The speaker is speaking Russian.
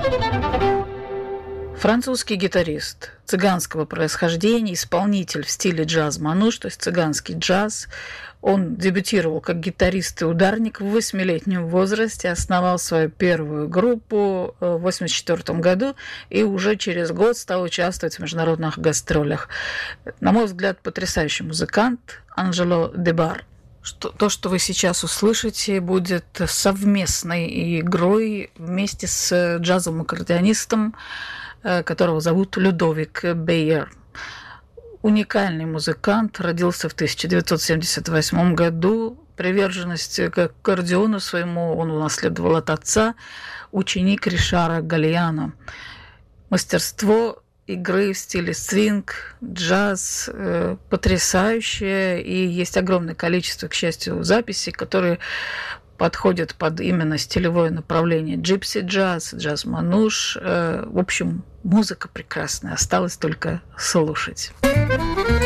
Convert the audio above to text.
Французский гитарист цыганского происхождения, исполнитель в стиле джаз-мануш, то есть цыганский джаз. Он дебютировал как гитарист и ударник в 8-летнем возрасте, основал свою первую группу в 1984 году и уже через год стал участвовать в международных гастролях. На мой взгляд, потрясающий музыкант Анжело Дебар. То, что вы сейчас услышите, будет совместной игрой вместе с джазовым аккордеонистом, которого зовут Людовик Бейер. Уникальный музыкант, родился в 1978 году. Приверженность к аккордеону своему он унаследовал от отца, ученик Ришара Галлиано. Мастерство игры в стиле свинг, джаз потрясающее, и есть огромное количество, к счастью, записей, которые подходят под именно стилевое направление джипси джаз, джаз-мануш. В общем, музыка прекрасная, осталось только слушать.